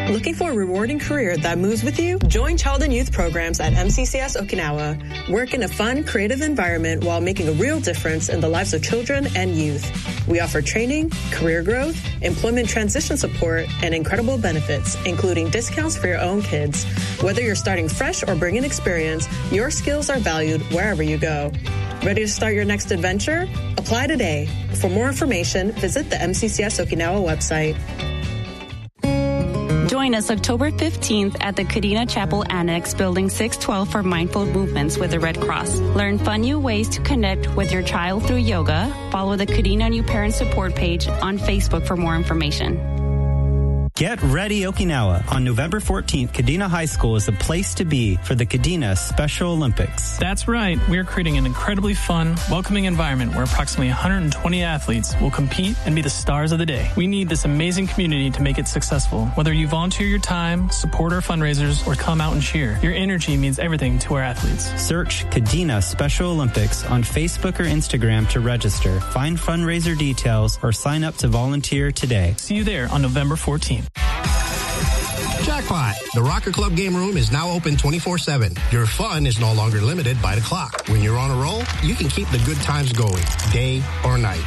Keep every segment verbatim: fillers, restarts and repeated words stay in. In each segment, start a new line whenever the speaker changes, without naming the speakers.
Looking for a rewarding career that moves with you? Join Child and Youth programs at M C C S Okinawa. Work in a fun, creative environment while making a real difference in the lives of children and youth. We offer training, career growth, employment transition support, and incredible benefits, including discounts for your own kids. Whether you're starting fresh or bringing experience, your skills are valued wherever you go. Ready to start your next adventure? Apply today. For more information, visit the M C C S Okinawa website.
Join us October fifteenth at the Kadena Chapel Annex, Building six twelve for Mindful Movements with the Red Cross. Learn fun new ways to connect with your child through yoga. Follow the Kadena New Parent Support page on Facebook for more information.
Get ready, Okinawa. On November fourteenth, Kadena High School is the place to be for the Kadena Special Olympics.
That's right. We are creating an incredibly fun, welcoming environment where approximately one hundred twenty athletes will compete and be the stars of the day. We need this amazing community to make it successful. Whether you volunteer your time, support our fundraisers, or come out and cheer, your energy means everything to our athletes.
Search Kadena Special Olympics on Facebook or Instagram to register. Find fundraiser details or sign up to volunteer today.
See you there on November fourteenth.
Jackpot! The Rocker Club Game Room is now open twenty-four seven. Your fun is no longer limited by the clock. When you're on a roll, you can keep the good times going, day or night.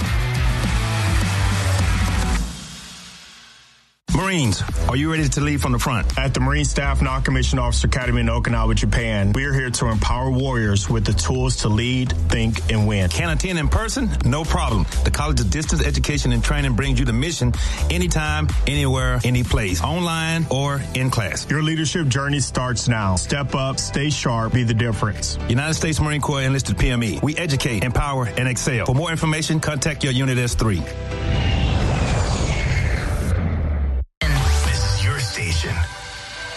Marines, are you ready to lead from the front?
At the Marine Staff Non-Commissioned Officer Academy in Okinawa, Japan, we are here to empower warriors with the tools to lead, think, and win.
Can attend in person? No problem. The College of Distance Education and Training brings you the mission anytime, anywhere, any place, online or in class.
Your leadership journey starts now. Step up, stay sharp, be the difference.
United States Marine Corps Enlisted P M E. We educate, empower, and excel. For more information, contact your Unit S three.
Station.